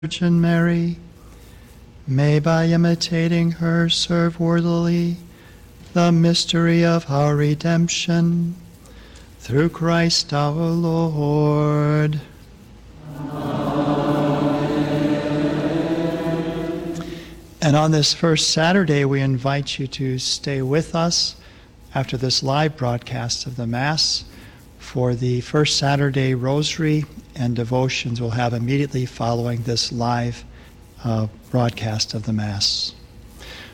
Virgin Mary, may by imitating her serve worthily the mystery of our redemption. Through Christ our Lord. And on this first Saturday, we invite you to stay with us after this live broadcast of the Mass for the first Saturday Rosary and devotions we'll have immediately following this live broadcast of the Mass.